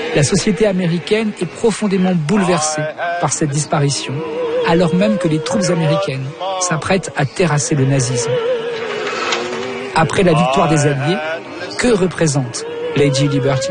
La société américaine est profondément bouleversée par cette disparition, alors même que les troupes américaines s'apprêtent à terrasser le nazisme. Après la victoire des Alliés, que représente Lady Liberty?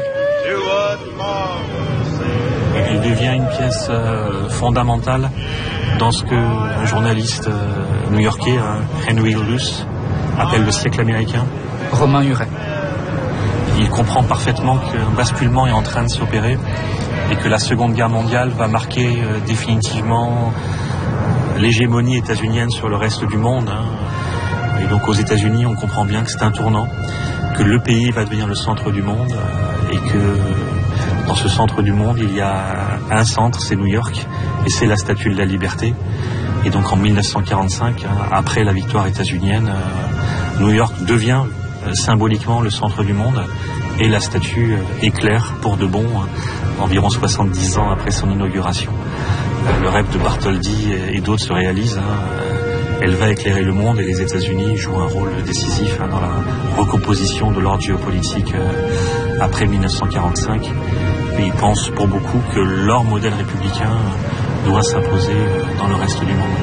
Il devient une pièce fondamentale dans ce que un journaliste new-yorkais, Henry Luce, appelle le siècle américain. Romain Huret. Il comprend parfaitement qu'un basculement est en train de s'opérer et que la Seconde Guerre mondiale va marquer définitivement l'hégémonie états-unienne sur le reste du monde. Et donc aux États-Unis, on comprend bien que c'est un tournant, que le pays va devenir le centre du monde et que dans ce centre du monde, il y a un centre, c'est New York, et c'est la Statue de la Liberté. Et donc en 1945, après la victoire états-unienne, New York devient symboliquement le centre du monde et la statue éclaire pour de bon, environ 70 ans après son inauguration. Le rêve de Bartholdi et d'autres se réalise. Elle va éclairer le monde et les États-Unis jouent un rôle décisif dans la recomposition de l'ordre géopolitique après 1945. Et ils pensent pour beaucoup que leur modèle républicain doit s'imposer dans le reste du monde.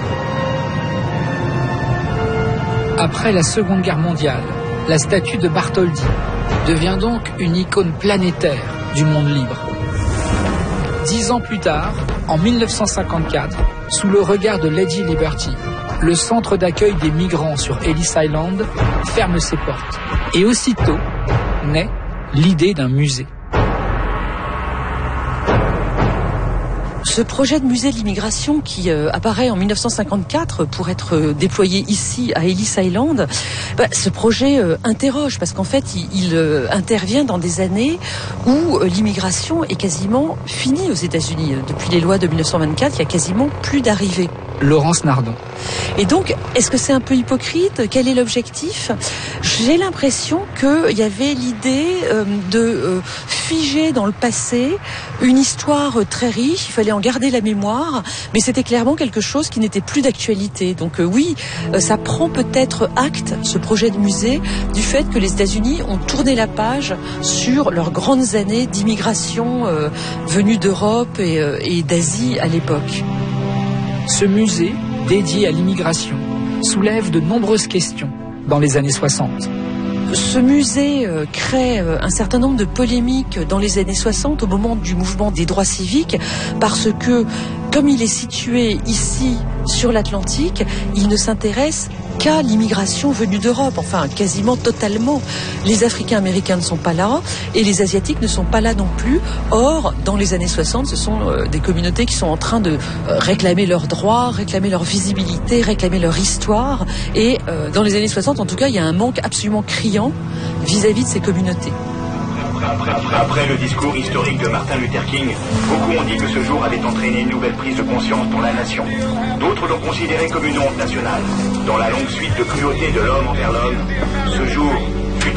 Après la Seconde Guerre mondiale, la statue de Bartholdi devient donc une icône planétaire du monde libre. 10 ans plus tard, en 1954, sous le regard de Lady Liberty, le centre d'accueil des migrants sur Ellis Island ferme ses portes. Et aussitôt naît l'idée d'un musée. Ce projet de musée de l'immigration qui apparaît en 1954 pour être déployé ici à Ellis Island, ce projet interroge parce qu'en fait il intervient dans des années où l'immigration est quasiment finie aux États-Unis. Depuis les lois de 1924, il y a quasiment plus d'arrivées. Laurence Nardon. Et donc, est-ce que c'est un peu hypocrite? Quel est l'objectif? J'ai l'impression qu'il y avait l'idée de figer dans le passé une histoire très riche, il fallait en garder la mémoire, mais c'était clairement quelque chose qui n'était plus d'actualité. Donc oui, ça prend peut-être acte, ce projet de musée, du fait que les États-Unis ont tourné la page sur leurs grandes années d'immigration venue d'Europe et d'Asie à l'époque. Ce musée, dédié à l'immigration, soulève de nombreuses questions dans les années 60. Ce musée crée un certain nombre de polémiques dans les années 60 au moment du mouvement des droits civiques parce que, comme il est situé ici sur l'Atlantique, il ne s'intéresse qu'à l'immigration venue d'Europe, enfin quasiment totalement. Les Africains américains ne sont pas là et les Asiatiques ne sont pas là non plus. Or, dans les années 60, ce sont des communautés qui sont en train de réclamer leurs droits, réclamer leur visibilité, réclamer leur histoire. Et dans les années 60, en tout cas, il y a un manque absolument criant vis-à-vis de ces communautés. Après le discours historique de Martin Luther King, beaucoup ont dit que ce jour avait entraîné une nouvelle prise de conscience pour la nation. D'autres l'ont considéré comme une honte nationale. Dans la longue suite de cruauté de l'homme envers l'homme, ce jour